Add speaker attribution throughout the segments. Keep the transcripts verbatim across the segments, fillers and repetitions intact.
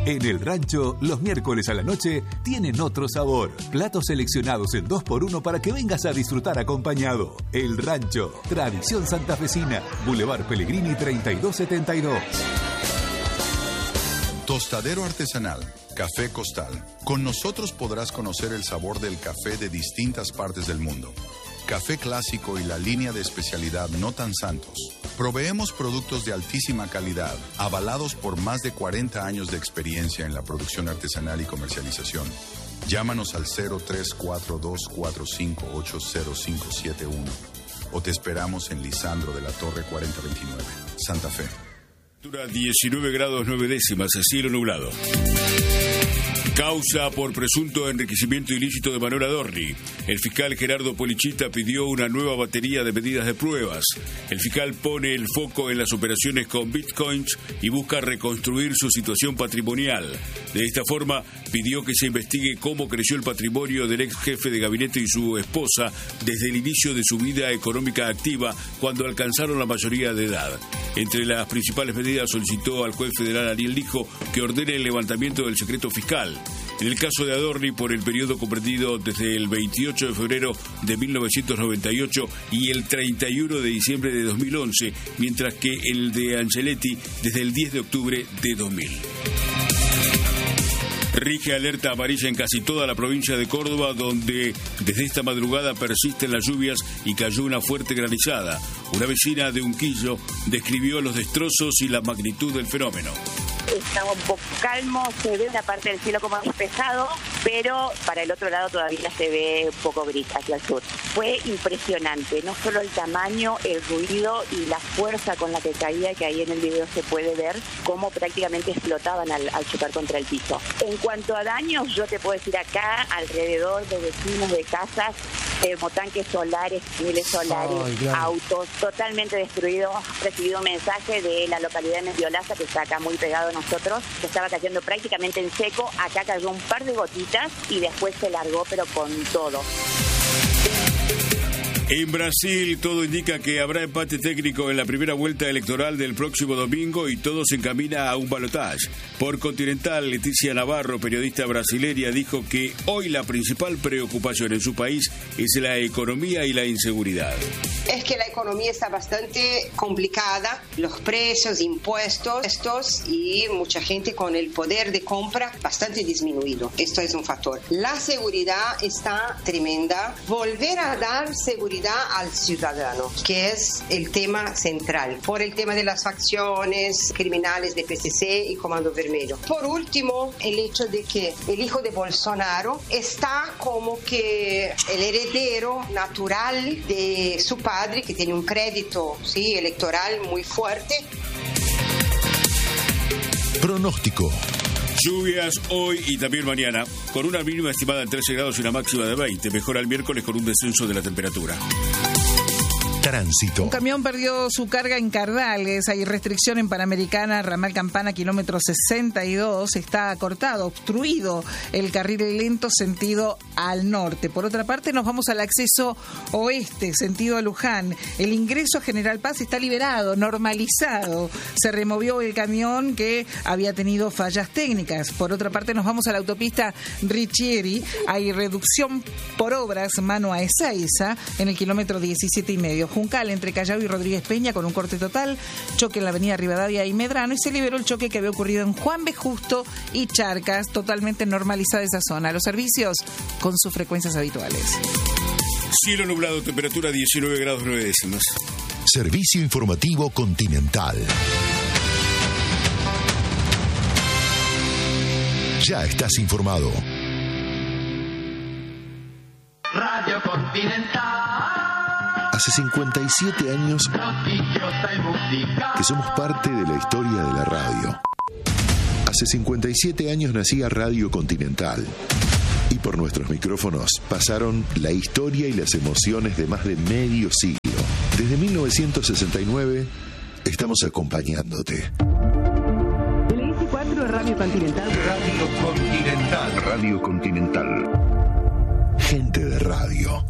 Speaker 1: En El Rancho, los miércoles a la noche tienen otro sabor. Platos seleccionados en dos por uno para que vengas a disfrutar acompañado. El Rancho, tradición santafesina. Boulevard Pellegrini treinta y dos setenta y dos.
Speaker 2: Tostadero artesanal, Café Costal. Con nosotros podrás conocer el sabor del café de distintas partes del mundo. Café clásico y la línea de especialidad No Tan Santos. Proveemos productos de altísima calidad, avalados por más de cuarenta años de experiencia en la producción artesanal y comercialización. Llámanos al cero tres cuatro dos cuatro cinco ocho cero cinco siete uno o te esperamos en Lisandro de la Torre cuarenta veintinueve, Santa Fe.
Speaker 3: diecinueve grados nueve décimas, cielo nublado. Causa por presunto enriquecimiento ilícito de Manuel Adorni. El fiscal Gerardo Polichita pidió una nueva batería de medidas de pruebas. El fiscal pone el foco en las operaciones con bitcoins y busca reconstruir su situación patrimonial. De esta forma, pidió que se investigue cómo creció el patrimonio del ex jefe de gabinete y su esposa desde el inicio de su vida económica activa, cuando alcanzaron la mayoría de edad. Entre las principales medidas, solicitó al juez federal Ariel Lijo que ordene el levantamiento del secreto fiscal. En el caso de Adorni, por el periodo comprendido desde el veintiocho de febrero de mil novecientos noventa y ocho y el treinta y uno de diciembre de dos mil once, mientras que el de Angeletti desde el diez de octubre de dos mil. Rige alerta amarilla en casi toda la provincia de Córdoba, donde desde esta madrugada persisten las lluvias y cayó una fuerte granizada. Una vecina de Unquillo describió los destrozos y la magnitud del fenómeno.
Speaker 4: Está un poco calmo, se ve una parte del cielo como despejado, pero para el otro lado todavía se ve un poco gris hacia el sur. Fue impresionante, no solo el tamaño, el ruido y la fuerza con la que caía, que ahí en el video se puede ver cómo prácticamente explotaban al, al chocar contra el piso. En cuanto a daños, yo te puedo decir acá, alrededor de vecinos de casas, termotanques solares, paneles solares, oh, claro. autos totalmente destruidos. He recibido un mensaje de la localidad de Mendiolaza, que está acá muy pegado a nosotros, que estaba cayendo prácticamente en seco. Acá cayó un par de gotitas y después se largó, pero con todo.
Speaker 3: En Brasil, todo indica que habrá empate técnico en la primera vuelta electoral del próximo domingo y todo se encamina a un balotaje. Por Continental, Leticia Navarro, periodista brasileña, dijo que hoy la principal preocupación en su país es la economía y la inseguridad.
Speaker 5: Es que la economía está bastante complicada, los precios, impuestos, estos y mucha gente con el poder de compra bastante disminuido. Esto es un factor. La seguridad está tremenda. Volver a dar seguridad al ciudadano, que es el tema central, por el tema de las facciones criminales de P C C y Comando Vermelho. Por último, el hecho de que el hijo de Bolsonaro está como que el heredero natural de su padre, que tiene un crédito, sí, electoral muy fuerte.
Speaker 1: Pronóstico.
Speaker 3: Lluvias hoy y también mañana, con una mínima estimada en trece grados y una máxima de veinte. Mejora el miércoles con un descenso de la temperatura.
Speaker 1: Tránsito.
Speaker 6: Un camión perdió su carga en Cardales. Hay restricción en Panamericana, ramal Campana, kilómetro sesenta y dos. Está cortado, obstruido el carril lento sentido al norte. Por otra parte, nos vamos al acceso oeste, sentido a Luján. El ingreso a General Paz está liberado, normalizado. Se removió el camión que había tenido fallas técnicas. Por otra parte, nos vamos a la autopista Riccieri. Hay reducción por obras mano a Ezeiza en el kilómetro diecisiete y medio. Juncal entre Callao y Rodríguez Peña con un corte total, choque en la avenida Rivadavia y Medrano, y se liberó el choque que había ocurrido en Juan B. Justo y Charcas, totalmente normalizada esa zona. Los servicios con sus frecuencias habituales.
Speaker 3: Cielo nublado, temperatura diecinueve grados nueve décimas.
Speaker 1: Servicio informativo Continental. Ya estás informado.
Speaker 7: Radio Continental.
Speaker 1: Hace cincuenta y siete años que somos parte de la historia de la radio. Hace cincuenta y siete años nacía Radio Continental. Y por nuestros micrófonos pasaron la historia y las emociones de más de medio siglo. Desde mil novecientos sesenta y nueve estamos acompañándote.
Speaker 8: El I C cuatro de Radio Continental.
Speaker 1: Radio Continental. Radio Continental. Gente de radio.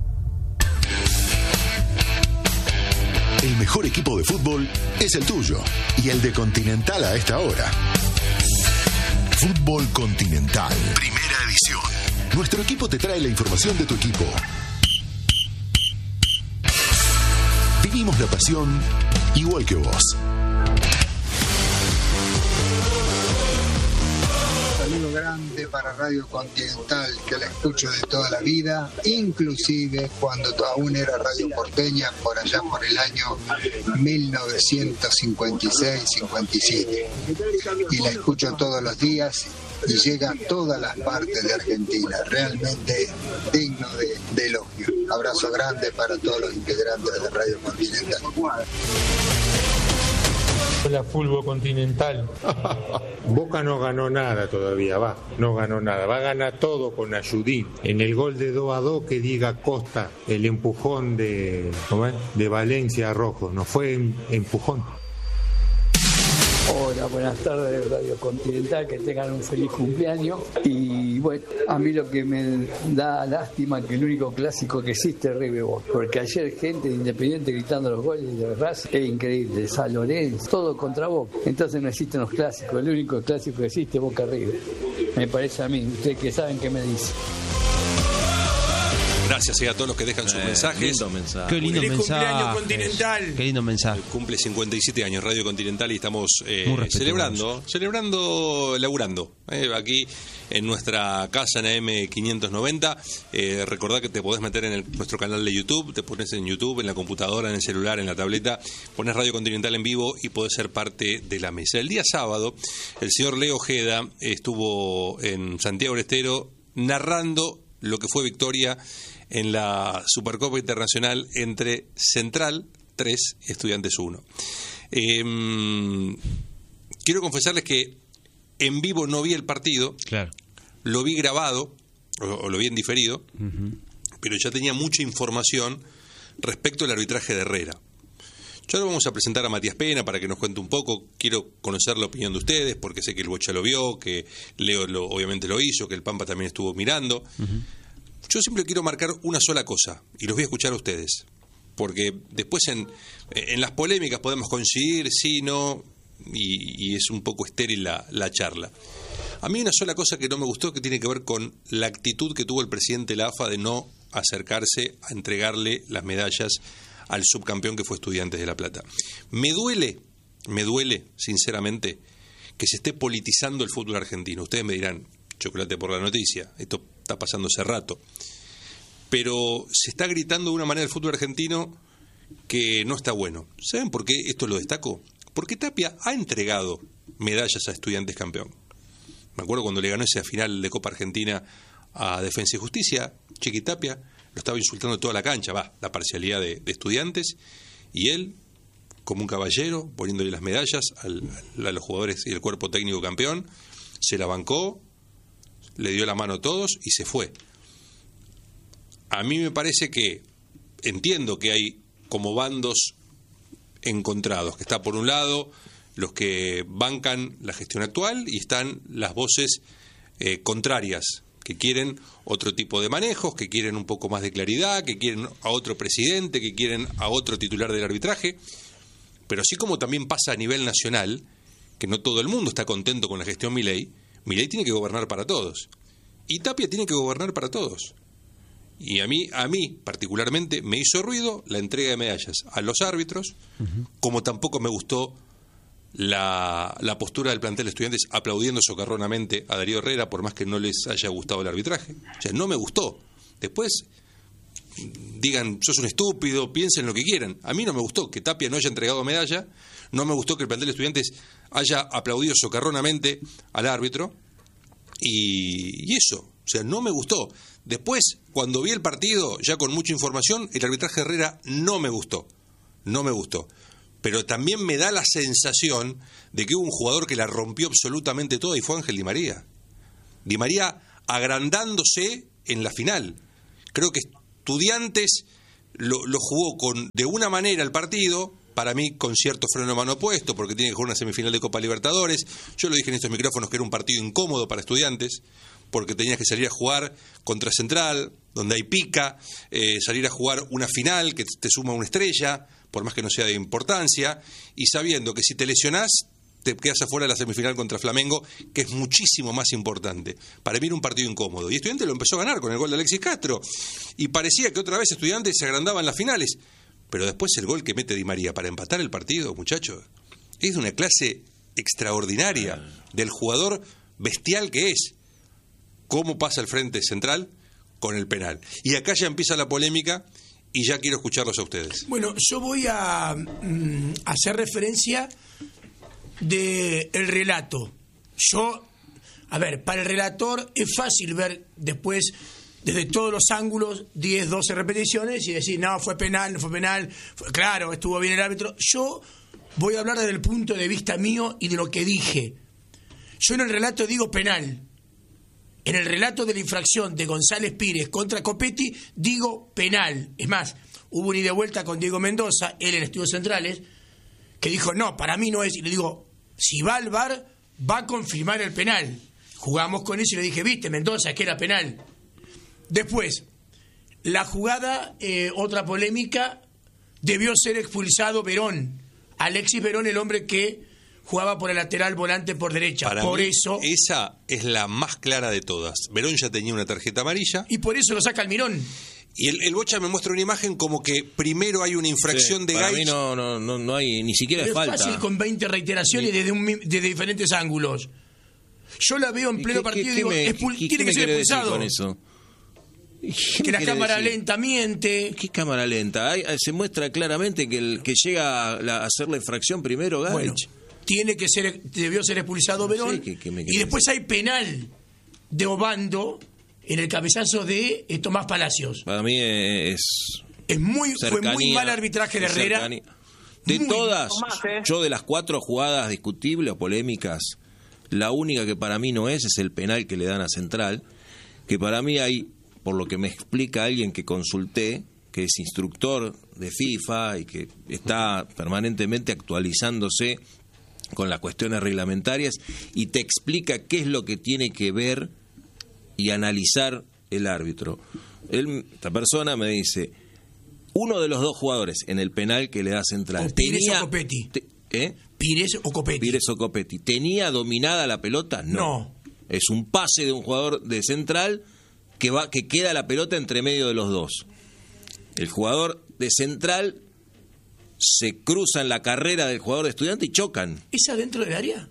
Speaker 1: El mejor equipo de fútbol es el tuyo y el de Continental a esta hora. Fútbol Continental, primera edición. Nuestro equipo te trae la información de tu equipo. Vivimos la pasión igual que vos.
Speaker 9: Saludo grande para Radio Continental, que la escucho de toda la vida, inclusive cuando aún era Radio Porteña, por allá por el año mil novecientos cincuenta y seis cincuenta y siete. Y la escucho todos los días y llega a todas las partes de Argentina, realmente digno de, de elogio. Abrazo grande para todos los integrantes de Radio Continental.
Speaker 10: Hola, Fútbol Continental. Boca no ganó nada todavía, va, no ganó nada. Va a ganar todo con Ayudín. En el gol de dos a dos que diga Costa, el empujón de, ¿cómo es? de Valencia a Rojo, no fue empujón.
Speaker 11: Hola, buenas tardes Radio Continental, que tengan un feliz cumpleaños. Y bueno, a mí lo que me da lástima que el único clásico que existe es River Boca, porque ayer gente de Independiente gritando los goles de Racing es increíble, San Lorenzo, todo contra Boca. Entonces no existen los clásicos, el único clásico que existe es Boca River. Me parece a mí, ustedes que saben qué me dicen.
Speaker 12: Gracias eh, a todos los que dejan sus eh, mensajes.
Speaker 13: Lindo mensaje. Qué lindo
Speaker 12: ¡Feliz
Speaker 13: mensaje.
Speaker 12: cumpleaños Continental!
Speaker 13: Qué lindo mensaje.
Speaker 12: Cumple cincuenta y siete años Radio Continental y estamos eh, celebrando, celebrando, laburando. Eh, aquí en nuestra casa en A M quinientos noventa. Eh, recordá que te podés meter en el, nuestro canal de YouTube, te pones en YouTube, en la computadora, en el celular, en la tableta, pones Radio Continental en vivo y podés ser parte de la mesa. El día sábado, el señor Leo Ojeda estuvo en Santiago del Estero narrando lo que fue victoria en la Supercopa Internacional entre Central tres y Estudiantes uno. Eh, quiero confesarles que en vivo no vi el partido,
Speaker 13: claro.
Speaker 12: Lo vi grabado, o, o lo vi en diferido,
Speaker 13: Uh-huh.
Speaker 12: pero ya tenía mucha información respecto al arbitraje de Herrera. Ya ahora vamos a presentar a Matías Pena para que nos cuente un poco. Quiero conocer la opinión de ustedes, porque sé que el Bocha lo vio, que Leo lo, obviamente lo hizo, que el Pampa también estuvo mirando.
Speaker 13: Uh-huh.
Speaker 12: Yo siempre quiero marcar una sola cosa, y los voy a escuchar a ustedes, porque después en, en las polémicas podemos coincidir, sí, no, y, y es un poco estéril la, la charla. A mí una sola cosa que no me gustó, que tiene que ver con la actitud que tuvo el presidente de la A F A de no acercarse a entregarle las medallas al subcampeón que fue Estudiantes de La Plata. Me duele, me duele, sinceramente, que se esté politizando el fútbol argentino. Ustedes me dirán, chocolate por la noticia, esto está pasando hace rato, pero se está gritando de una manera el fútbol argentino que no está bueno. ¿Saben por qué esto lo destaco? Porque Tapia ha entregado medallas a Estudiantes campeón. Me acuerdo cuando le ganó esa final de Copa Argentina a Defensa y Justicia, Chiqui Tapia lo estaba insultando toda la cancha, va, la parcialidad de, de Estudiantes, y él, como un caballero, poniéndole las medallas al, a los jugadores y el cuerpo técnico campeón, se la bancó, le dio la mano a todos y se fue. A mí me parece que, entiendo que hay como bandos encontrados, que está por un lado los que bancan la gestión actual y están las voces eh, contrarias, que quieren otro tipo de manejos, que quieren un poco más de claridad, que quieren a otro presidente, que quieren a otro titular del arbitraje. Pero así como también pasa a nivel nacional, que no todo el mundo está contento con la gestión Milei, Milei tiene que gobernar para todos. Y Tapia tiene que gobernar para todos. Y a mí, a mí particularmente, me hizo ruido la entrega de medallas a los árbitros, uh-huh. como tampoco me gustó la, la postura del plantel de Estudiantes aplaudiendo socarronamente a Darío Herrera, por más que no les haya gustado el arbitraje. O sea, no me gustó. Después digan, sos un estúpido, piensen lo que quieran. A mí no me gustó que Tapia no haya entregado medalla, no me gustó que el plantel de Estudiantes haya aplaudido socarronamente al árbitro, y, y eso, o sea, no me gustó. Después, cuando vi el partido, ya con mucha información, el arbitraje de Herrera no me gustó, no me gustó. Pero también me da la sensación de que hubo un jugador que la rompió absolutamente toda y fue Ángel Di María. Di María agrandándose en la final. Creo que Estudiantes lo, lo jugó con de una manera el partido, para mí con cierto freno de mano puesto, porque tiene que jugar una semifinal de Copa Libertadores. Yo lo dije en estos micrófonos que era un partido incómodo para Estudiantes, porque tenías que salir a jugar contra Central, donde hay pica, eh, salir a jugar una final que te suma una estrella, por más que no sea de importancia, y sabiendo que si te lesionás, te quedas afuera de la semifinal contra Flamengo, que es muchísimo más importante. Para mí era un partido incómodo. Y Estudiantes lo empezó a ganar con el gol de Alexis Castro. Y parecía que otra vez Estudiantes se agrandaba en las finales. Pero después el gol que mete Di María para empatar el partido, muchachos, es de una clase extraordinaria del jugador bestial que es. ¿Cómo pasa el frente central con el penal? Y acá ya empieza la polémica y ya quiero escucharlos a ustedes.
Speaker 13: Bueno, yo voy a mm, hacer referencia del relato. Yo, a ver, para el relator es fácil ver después, desde todos los ángulos, diez, doce repeticiones y decir, no, fue penal, no fue penal, fue, claro, estuvo bien el árbitro. Yo voy a hablar desde el punto de vista mío y de lo que dije. Yo en el relato digo penal. En el relato de la infracción de González Pires contra Copetti, digo penal. Es más, hubo una ida y vuelta con Diego Mendoza, él en Estudios Centrales, que dijo, no, para mí no es. Y le digo, si va al V A R, va a confirmar el penal. Jugamos con eso y le dije, viste, Mendoza, que era penal. Después, la jugada, eh, otra polémica, debió ser expulsado Verón. Alexis Verón, el hombre que jugaba por el lateral, volante por derecha.
Speaker 12: Para
Speaker 13: por
Speaker 12: mí,
Speaker 13: eso
Speaker 12: esa es la más clara de todas. Verón ya tenía una tarjeta amarilla.
Speaker 13: Y por eso lo saca Almirón.
Speaker 12: Y el, el Bocha me muestra una imagen como que primero hay una infracción
Speaker 14: sí,
Speaker 12: de
Speaker 14: para
Speaker 12: Gaich.
Speaker 14: mí no, no, no, no hay ni siquiera
Speaker 13: Pero
Speaker 14: falta.
Speaker 13: Es fácil con veinte reiteraciones sí. desde, un, desde diferentes ángulos. Yo la veo en pleno
Speaker 14: qué,
Speaker 13: partido
Speaker 14: qué,
Speaker 13: y digo,
Speaker 14: me,
Speaker 13: expul-
Speaker 14: qué,
Speaker 13: tiene
Speaker 14: qué
Speaker 13: que ser expulsado.
Speaker 14: Con eso?
Speaker 13: Que la cámara
Speaker 14: decir?
Speaker 13: lenta miente.
Speaker 14: ¿Qué cámara lenta? Hay, se muestra claramente que el que llega a, la, a hacer la infracción primero Gaich.
Speaker 13: Bueno, tiene que ser, debió ser expulsado Verón.
Speaker 14: Sí, ¿qué, qué me
Speaker 13: y después hay penal de Obando en el cabezazo de eh, Tomás Palacios.
Speaker 14: Para mí es...
Speaker 13: Es muy,
Speaker 14: cercanía,
Speaker 13: fue muy mal arbitraje de Herrera.
Speaker 14: Cercanía. De
Speaker 13: muy
Speaker 14: todas,
Speaker 13: más, ¿eh?
Speaker 14: yo de las cuatro jugadas discutibles o polémicas, la única que para mí no es, es el penal que le dan a Central, que para mí hay, por lo que me explica alguien que consulté, que es instructor de FIFA y que está permanentemente actualizándose con las cuestiones reglamentarias y te explica qué es lo que tiene que ver y analizar el árbitro. Él, esta persona me dice, uno de los dos jugadores en el penal que le da Central
Speaker 13: o Pires
Speaker 14: tenía,
Speaker 13: o Copetti.
Speaker 14: Te, ¿eh?
Speaker 13: Pires o Copetti.
Speaker 14: Pires o Copetti. ¿Tenía dominada la pelota? No.
Speaker 13: no.
Speaker 14: Es un pase de un jugador de Central que va que queda la pelota entre medio de los dos. El jugador de Central se cruza en la carrera del jugador de Estudiante y chocan.
Speaker 13: ¿Es adentro del área?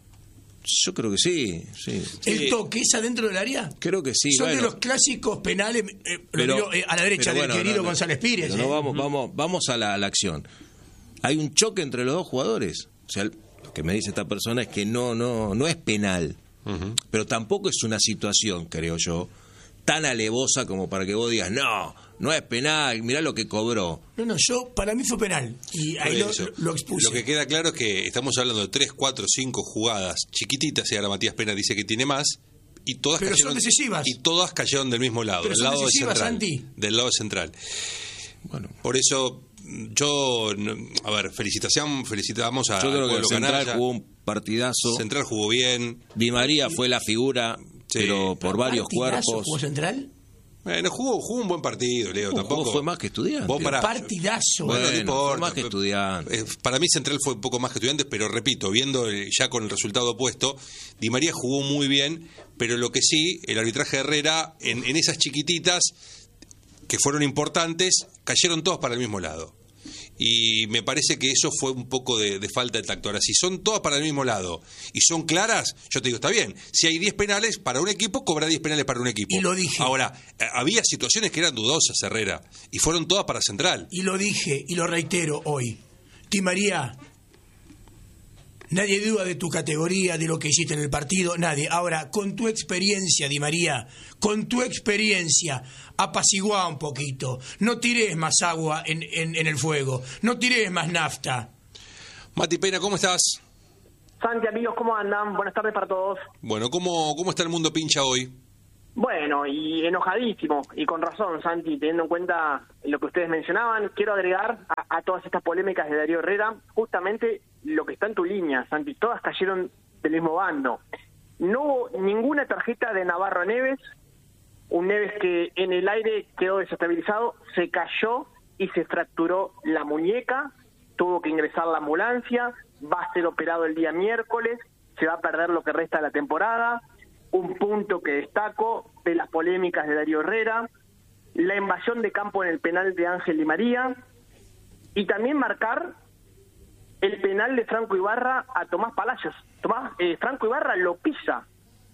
Speaker 14: Yo creo que sí, sí.
Speaker 13: ¿El
Speaker 14: sí.
Speaker 13: toque es adentro del área?
Speaker 14: Creo que sí.
Speaker 13: Son
Speaker 14: bueno,
Speaker 13: de los clásicos penales, eh,
Speaker 14: pero,
Speaker 13: digo, eh, a la derecha del
Speaker 14: bueno,
Speaker 13: querido
Speaker 14: no, no,
Speaker 13: González Pires.
Speaker 14: Pero
Speaker 13: eh.
Speaker 14: no, vamos, vamos, vamos a la, a la acción. Hay un choque entre los dos jugadores. O sea, lo que me dice esta persona es que no, no, no es penal. Uh-huh. Pero tampoco es una situación, creo yo, tan alevosa como para que vos digas, no, no es penal, mirá lo que cobró.
Speaker 13: No, no, yo, para mí fue penal, y ahí lo, lo expuse.
Speaker 12: Lo que queda claro es que estamos hablando de tres, cuatro, cinco jugadas chiquititas, y ahora Matías Pena dice que tiene más, y todas
Speaker 13: Pero
Speaker 12: cayeron,
Speaker 13: son decisivas.
Speaker 12: Y todas cayeron del mismo lado,
Speaker 13: Pero
Speaker 12: del
Speaker 13: son
Speaker 12: lado de
Speaker 13: decisivas,
Speaker 12: central.
Speaker 13: Santi.
Speaker 12: Del lado central. Bueno, por eso yo, a ver, felicitación, felicitamos a
Speaker 14: Yo creo que
Speaker 12: Pueblo
Speaker 14: Central
Speaker 12: Canalla.
Speaker 14: jugó un partidazo.
Speaker 12: Central jugó bien.
Speaker 14: Di María fue la figura, sí, pero por varios cuerpos.
Speaker 13: ¿Jugó Central?
Speaker 12: Bueno, jugó, jugó un buen partido, Leo. Tampoco
Speaker 14: fue más que Estudiantes.
Speaker 12: Para,
Speaker 13: partidazo.
Speaker 12: Bueno,
Speaker 14: bueno,
Speaker 12: no importa,
Speaker 14: fue más que Estudiantes.
Speaker 12: Para mí Central fue un poco más que Estudiantes, pero repito, viendo ya con el resultado opuesto, Di María jugó muy bien, pero lo que sí, el arbitraje de Herrera, en, en esas chiquititas que fueron importantes, cayeron todas para el mismo lado. Y me parece que eso fue un poco de, de falta de tacto. Ahora, si son todas para el mismo lado y son claras, yo te digo, está bien. Si hay diez penales para un equipo, cobra diez penales para un equipo.
Speaker 13: Y lo dije.
Speaker 12: Ahora, eh, había situaciones que eran dudosas, Herrera, y fueron todas para Central.
Speaker 13: Y lo dije, y lo reitero hoy. Di María, nadie duda de tu categoría, de lo que hiciste en el partido, nadie. Ahora, con tu experiencia, Di María, con tu experiencia, apaciguá un poquito. No tires más agua en, en, en el fuego. No tires más nafta.
Speaker 12: Mati Pena, ¿cómo estás?
Speaker 15: Santi, amigos, ¿cómo andan? Buenas tardes para todos.
Speaker 12: Bueno, ¿cómo, cómo está el mundo pincha hoy?
Speaker 15: Bueno, y enojadísimo, y con razón, Santi, teniendo en cuenta lo que ustedes mencionaban. Quiero agregar a, a todas estas polémicas de Darío Herrera justamente lo que está en tu línea, Santi. Todas cayeron del mismo bando. No hubo ninguna tarjeta de Navarro Neves, un Neves que en el aire quedó desestabilizado, se cayó y se fracturó la muñeca, tuvo que ingresar la ambulancia, va a ser operado el día miércoles, se va a perder lo que resta de la temporada. Un punto que destaco de las polémicas de Darío Herrera, la invasión de campo en el penal de Ángel Di María, y también marcar el penal de Franco Ibarra a Tomás Palacios. Tomás, eh, Franco Ibarra lo pisa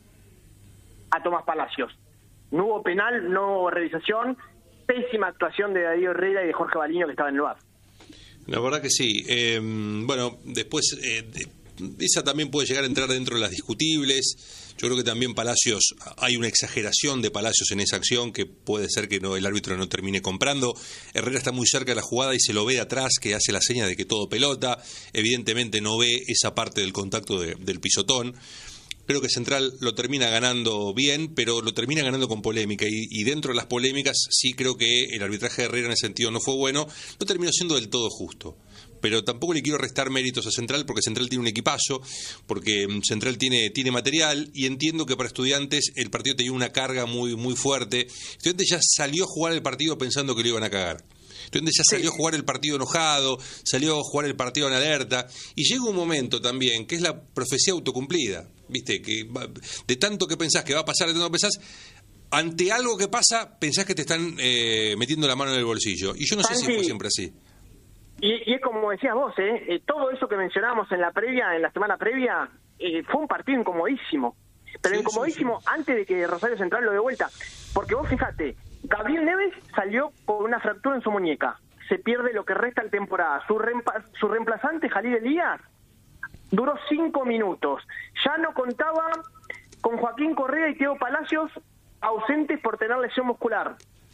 Speaker 15: a Tomás Palacios. No hubo penal, no hubo realización, pésima actuación de Darío Herrera y de Jorge Baliño, que estaba en el bar.
Speaker 12: La verdad que sí. Eh, bueno, después eh, de, esa también puede llegar a entrar dentro de las discutibles. Yo creo que también Palacios, hay una exageración de Palacios en esa acción que puede ser que no, el árbitro no termine comprando. Herrera está muy cerca de la jugada y se lo ve de atrás, que hace la seña de que todo pelota. Evidentemente no ve esa parte del contacto de, del pisotón. Creo que Central lo termina ganando bien, pero lo termina ganando con polémica. Y, y dentro de las polémicas sí creo que el arbitraje de Herrera en ese sentido no fue bueno. No terminó siendo del todo justo. Pero tampoco le quiero restar méritos a Central, porque Central tiene un equipazo, porque Central tiene, tiene material, y entiendo que para Estudiantes el partido tenía una carga muy, muy fuerte. Estudiantes ya salió a jugar el partido pensando que lo iban a cagar. Estudiantes ya salió a jugar el partido enojado, salió a jugar el partido en alerta, y llega un momento también que es la profecía autocumplida, ¿viste? Que va, de tanto que pensás que va a pasar, de tanto que pensás, ante algo que pasa, pensás que te están eh, metiendo la mano en el bolsillo. Y yo no sé si fue siempre así.
Speaker 15: Y, y es como decías vos, ¿eh? eh, todo eso que mencionábamos en la previa, en la semana previa, eh, fue un partido incomodísimo. Pero sí, incomodísimo sí, sí. Antes de que Rosario Central lo dé vuelta. Porque vos fíjate, Gabriel Neves salió con una fractura en su muñeca. Se pierde lo que resta de temporada. Su, reempa- su reemplazante, Jalil Elías, duró cinco minutos. Ya no contaba con Joaquín Correa y Teo Palacios ausentes por tener lesión muscular.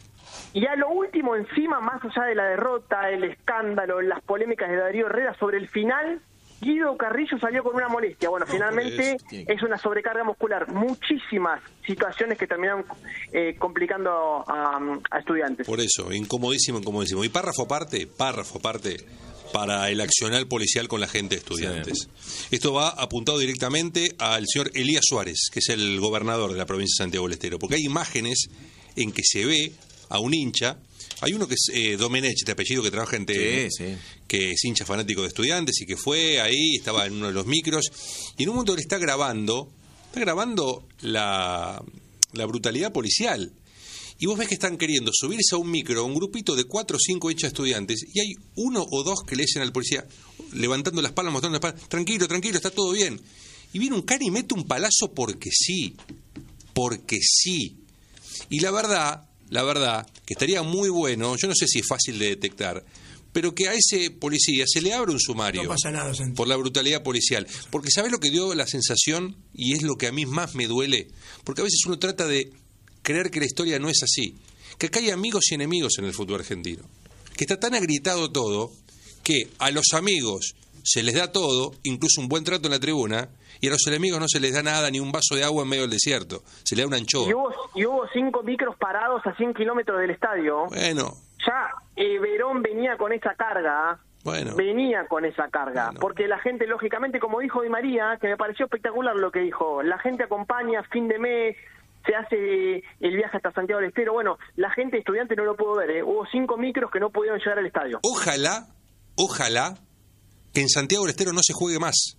Speaker 15: Y a lo último, encima, más allá de la derrota, el escándalo, las polémicas de Darío Herrera, sobre el final, Guido Carrillo salió con una molestia. Bueno, no, finalmente es, es una sobrecarga muscular. Muchísimas situaciones que terminaron eh, complicando a, a Estudiantes.
Speaker 12: Por eso, incomodísimo, incomodísimo. Y párrafo aparte, párrafo aparte, para el accionar policial con la gente de Estudiantes. Sí. Esto va apuntado directamente al señor Elías Suárez, que es el gobernador de la provincia de Santiago del Estero, porque hay imágenes en que se ve a un hincha. Hay uno que es eh, Domenech, este apellido, que trabaja en T V, sí, sí. que es hincha fanático de Estudiantes y que fue ahí, estaba en uno de los micros, y en un momento le está grabando, está grabando la, la brutalidad policial. Y vos ves que están queriendo subirse a un micro, un grupito de cuatro o cinco hinchas Estudiantes, y hay uno o dos que le dicen al policía, levantando las palmas, mostrando las palmas, tranquilo, tranquilo, está todo bien. Y viene un cani y mete un palazo porque sí, porque sí. Y la verdad... La verdad, que estaría muy bueno, yo no sé si es fácil de detectar, pero que a ese policía se le abra un sumario.
Speaker 13: No pasa nada, Santi.
Speaker 12: Por la brutalidad policial. Porque ¿sabés lo que dio la sensación? Y es lo que a mí más me duele. Porque a veces uno trata de creer que la historia no es así. Que acá hay amigos y enemigos en el fútbol argentino. Que está tan agrietado todo que a los amigos se les da todo, incluso un buen trato en la tribuna, y a los enemigos no se les da nada, ni un vaso de agua en medio del desierto. Se le da una anchoa.
Speaker 15: Y hubo, y hubo cinco micros parados a cien kilómetros del estadio.
Speaker 12: Bueno.
Speaker 15: Ya eh, Verón venía con esa carga.
Speaker 12: Bueno.
Speaker 15: Venía con esa carga. Bueno. Porque la gente, lógicamente, como dijo Di María, que me pareció espectacular lo que dijo, la gente acompaña fin de mes, se hace el viaje hasta Santiago del Estero. Bueno, la gente estudiante no lo pudo ver. ¿eh? Hubo cinco micros que no pudieron llegar al estadio.
Speaker 12: Ojalá, ojalá, que en Santiago del Estero no se juegue más.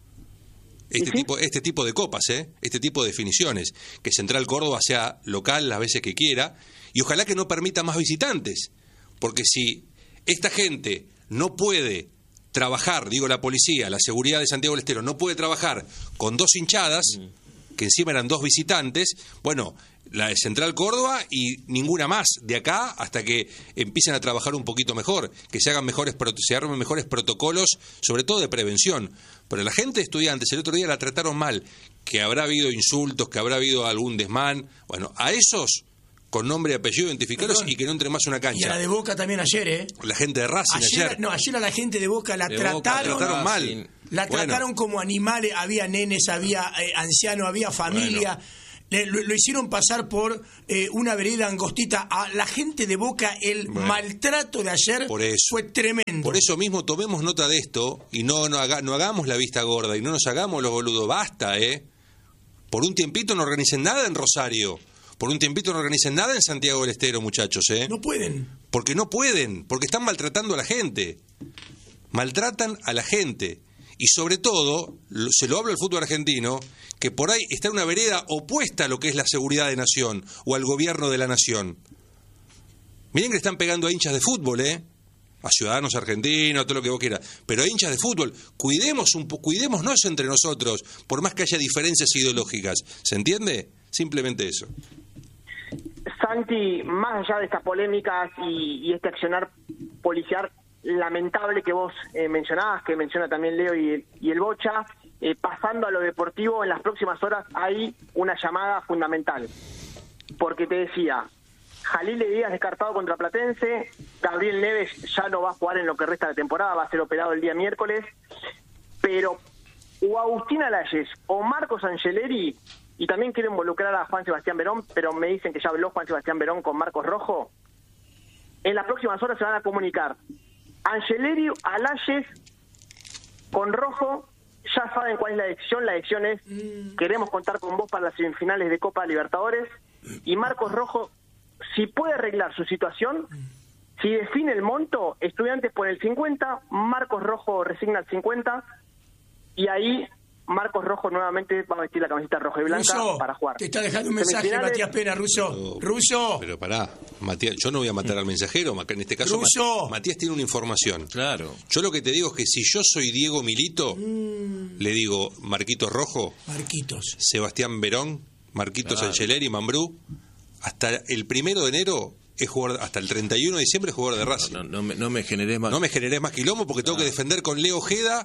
Speaker 12: Este, ¿Sí? tipo, este tipo de copas, ¿eh? Este tipo de definiciones. Que Central Córdoba sea local las veces que quiera. Y ojalá que no permita más visitantes. Porque si esta gente no puede trabajar, digo la policía, la seguridad de Santiago del Estero, no puede trabajar con dos hinchadas, mm. que encima eran dos visitantes, bueno, la de Central Córdoba y ninguna más de acá hasta que empiecen a trabajar un poquito mejor, que se hagan mejores, se armen mejores protocolos, sobre todo de prevención. Pero la gente de Estudiantes el otro día la trataron mal, que habrá habido insultos, que habrá habido algún desmán. Bueno, a esos, con nombre y apellido, identificarlos y que no entre más una cancha.
Speaker 13: Y a la de Boca también ayer, ¿eh?
Speaker 12: La gente de Racing ayer.
Speaker 13: ayer. No, ayer a la gente de Boca la
Speaker 12: de
Speaker 13: trataron,
Speaker 12: Boca, la trataron mal.
Speaker 13: La
Speaker 12: bueno.
Speaker 13: trataron como animales, había nenes, había eh, ancianos, había familia. Bueno. Le, lo, lo hicieron pasar por eh, una vereda angostita. A la gente de Boca, el bueno, maltrato de ayer
Speaker 12: por eso,
Speaker 13: fue tremendo.
Speaker 12: Por eso mismo tomemos nota de esto y no, no, haga, no hagamos la vista gorda y no nos hagamos los boludos. Basta, ¿eh? Por un tiempito no organicen nada en Rosario. Por un tiempito no organicen nada en Santiago del Estero, muchachos, ¿eh?
Speaker 13: No pueden.
Speaker 12: Porque no pueden, porque están maltratando a la gente. Maltratan a la gente. Y sobre todo, lo, se lo hablo al fútbol argentino, que por ahí está en una vereda opuesta a lo que es la seguridad de nación o al gobierno de la nación. Miren que le están pegando a hinchas de fútbol, ¿eh? A ciudadanos argentinos, todo lo que vos quieras, pero a hinchas de fútbol. Cuidemos un po- cuidémonos entre nosotros, por más que haya diferencias ideológicas. ¿Se entiende? Simplemente eso.
Speaker 15: Santi, más allá de estas polémicas y, y este accionar policial lamentable que vos eh, mencionabas, que menciona también Leo y, y el Bocha, eh, pasando a lo deportivo, en las próximas horas hay una llamada fundamental. Porque te decía, Jalil Díaz descartado contra Platense, Gabriel Neves ya no va a jugar en lo que resta de temporada, va a ser operado el día miércoles, pero o Agustín Alayes o Marcos Angeleri, y también quiero involucrar a Juan Sebastián Verón, pero me dicen que ya habló Juan Sebastián Verón con Marcos Rojo, en las próximas horas se van a comunicar Angeleri, Alayes con Rojo. Ya saben cuál es la decisión, la decisión es queremos contar con vos para las semifinales de Copa Libertadores, y Marcos Rojo, si puede arreglar su situación, si define el monto, Estudiantes pone el cincuenta, Marcos Rojo resigna el cincuenta, y ahí Marcos Rojo nuevamente va a vestir la camiseta roja y blanca
Speaker 13: Russo,
Speaker 15: para jugar.
Speaker 13: Te está dejando un mensaje Matías Pena, Russo.
Speaker 12: No,
Speaker 13: Russo.
Speaker 12: Pero pará, Matías, yo no voy a matar al mensajero, en este caso
Speaker 13: Russo.
Speaker 12: Matías tiene una información.
Speaker 14: Claro.
Speaker 12: Yo lo que te digo es que si yo soy Diego Milito, mm. le digo Marquitos Rojo,
Speaker 13: Marquitos,
Speaker 12: Sebastián Verón, Marquitos
Speaker 14: Claro.
Speaker 12: Angeleri, Mambrú, hasta el primero de enero es jugador, hasta el treinta y uno de diciembre es jugador de Racing.
Speaker 14: No, no, no me, no me generé más.
Speaker 12: No me generé más quilombo porque tengo que defender con Leo Ojeda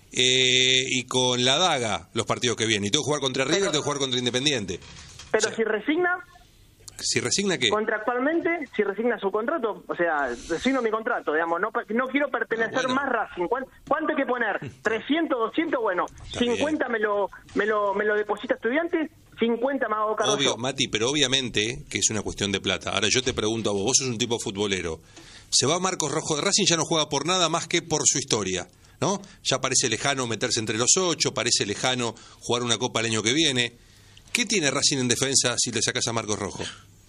Speaker 12: eh, y con la Daga los partidos que vienen. Y tengo que jugar contra River,
Speaker 15: Pero-
Speaker 12: tengo que jugar contra Independiente.
Speaker 15: Pero
Speaker 12: O sea,
Speaker 15: si resigna,
Speaker 12: si resigna qué.
Speaker 15: contractualmente, si resigna su contrato, o sea, resigno mi contrato, digamos, no, no quiero pertenecer
Speaker 12: Ah, bueno.
Speaker 15: más Racing. ¿Cuánto, ¿Cuánto hay que poner? ¿trescientos, doscientos? Bueno,
Speaker 12: Está
Speaker 15: cincuenta me lo, me lo me lo deposita Estudiantes, cincuenta me hago cargo
Speaker 12: Obvio,
Speaker 15: yo.
Speaker 12: Mati, pero obviamente que es una cuestión de plata. Ahora yo te pregunto a vos, vos sos un tipo futbolero. Se va Marcos Rojo de Racing, ya no juega por nada más que por su historia, ¿no? Ya parece lejano meterse entre los ocho, parece lejano jugar una copa el año que viene. ¿Qué tiene Racing en defensa si le sacas a Marcos Rojo?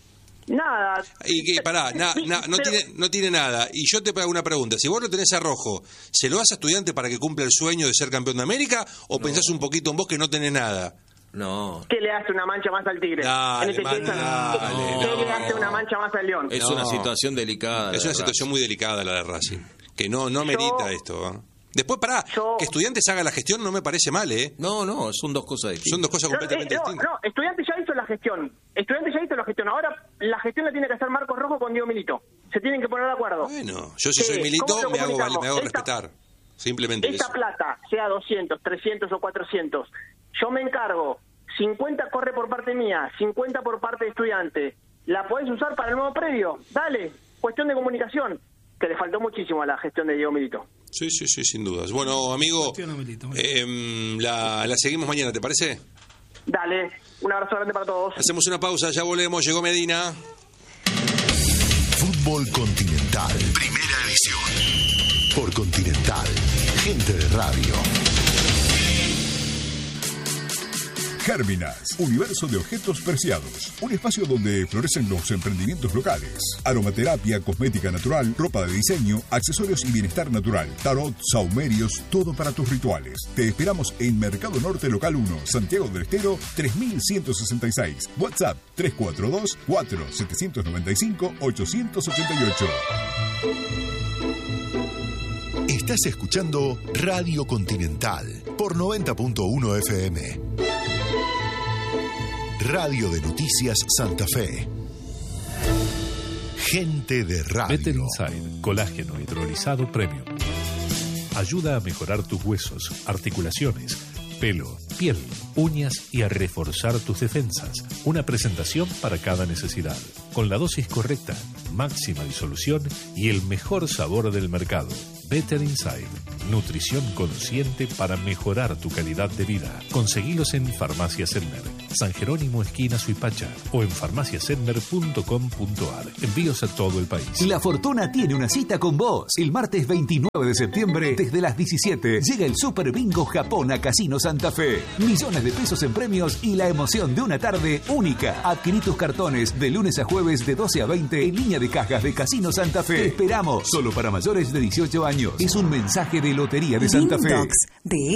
Speaker 15: Nada.
Speaker 12: Y que, pará, na- na- no,
Speaker 15: Pero-
Speaker 12: tiene, no tiene nada. Y yo te hago una pregunta. Si vos lo tenés a Rojo, ¿se lo das a Estudiante para que cumpla el sueño de ser campeón de América? ¿O pensás un poquito en vos que no tenés nada?
Speaker 14: No.
Speaker 15: ¿Qué le hace una mancha más al Tigre?
Speaker 12: Dale,
Speaker 15: En este
Speaker 12: man,
Speaker 15: caso,
Speaker 12: dale,
Speaker 15: ¿qué
Speaker 12: no.
Speaker 15: le hace una mancha más al León?
Speaker 14: Es
Speaker 12: No.
Speaker 14: una situación delicada.
Speaker 12: Es
Speaker 14: la
Speaker 12: una
Speaker 14: de
Speaker 12: situación muy delicada la de Racing. Que no, no merita esto. ¿eh? Después, pará,
Speaker 15: Yo-
Speaker 12: que Estudiantes haga la gestión no me parece mal, ¿eh?
Speaker 14: No, no, son dos cosas distintas.
Speaker 12: Son dos cosas
Speaker 15: No,
Speaker 12: completamente
Speaker 15: eh, no,
Speaker 12: distintas.
Speaker 15: no, Estudiantes ya hizo la gestión. Estudiantes ya hizo la gestión. Ahora la gestión la tiene que hacer Marcos Rojo con Diego Milito. Se tienen que poner de acuerdo.
Speaker 12: Bueno, yo si
Speaker 15: Sí,
Speaker 12: soy Milito
Speaker 15: ¿cómo lo
Speaker 12: me hago,
Speaker 15: comunicamos?
Speaker 12: me hago
Speaker 15: Esta-
Speaker 12: respetar. Simplemente
Speaker 15: Esta
Speaker 12: eso.
Speaker 15: plata, sea doscientos, trescientos o cuatrocientos, yo me encargo. cincuenta corre por parte mía, cincuenta por parte de Estudiante. ¿La podés usar para el nuevo predio? Dale, cuestión de comunicación, que le faltó muchísimo a la gestión de Diego Milito.
Speaker 12: Sí, sí, sí, sin dudas. Bueno, amigo, eh, la, la seguimos mañana, ¿te parece?
Speaker 15: Dale, un abrazo grande para todos.
Speaker 12: Hacemos una pausa, ya volvemos, llegó Medina.
Speaker 1: Fútbol Continental. Primera edición. Por Continental. Gente de radio.
Speaker 16: Gérminas, universo de objetos preciados. Un espacio donde florecen los emprendimientos locales. Aromaterapia, cosmética natural, ropa de diseño, accesorios y bienestar natural. Tarot, saumerios, todo para tus rituales. Te esperamos en Mercado Norte Local uno, Santiago del Estero, tres mil ciento sesenta y seis. WhatsApp tres cuatro dos, cuatro siete nueve cinco, ocho ocho ocho.
Speaker 1: Estás escuchando Radio Continental por noventa punto uno F M. Radio de Noticias Santa Fe. Gente de radio.
Speaker 17: Better Inside, colágeno hidrolizado premium. Ayuda a mejorar tus huesos, articulaciones, pelo, piel, uñas y a reforzar tus defensas. Una presentación para cada necesidad. Con la dosis correcta, máxima disolución y el mejor sabor del mercado. Better Inside. Nutrición consciente para mejorar tu calidad de vida. Conseguilos en Farmacia Sedmer, San Jerónimo esquina Suipacha o en farmacia sedmer punto com punto a r. Envíos a todo el país.
Speaker 18: La Fortuna tiene una cita con vos. El martes veintinueve de septiembre, desde las diecisiete, llega el Super Bingo Japón a Casino Santa Fe. Millones de pesos en premios y la emoción de una tarde única. Adquirí tus cartones de lunes a jueves de doce a veinte en línea de cajas de Casino Santa Fe. Te esperamos. Solo para mayores de dieciocho años. Es un mensaje de Lotería de Santa Fe.
Speaker 19: De